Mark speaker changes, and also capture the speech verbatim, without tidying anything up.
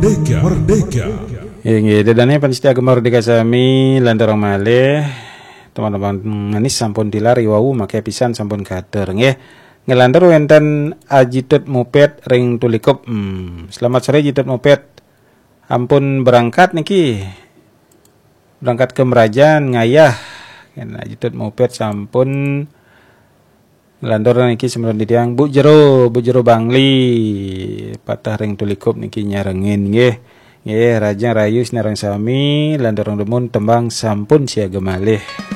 Speaker 1: Merdeka, Merdeka.
Speaker 2: Inggih, dadane panitia agama merdeka sami lantarang malih teman-teman manis sampun dilari wau make pisan sampun kader nggih. Ngelantar wonten Ajitut Moped ring Tulikup. Hmm, selamat sore Jitut Moped. Ampun berangkat niki. Berangkat ke Merajan ngayah. Ken Ajitut Moped sampun ngelantar niki semron ditiang Bu Jero, Bu Jero Bangli. Patah ring Tulikup niki nyarengin nggih. Nggih, Rajang Rayu sinareng sami lantarang demun tembang sampun siaga malih.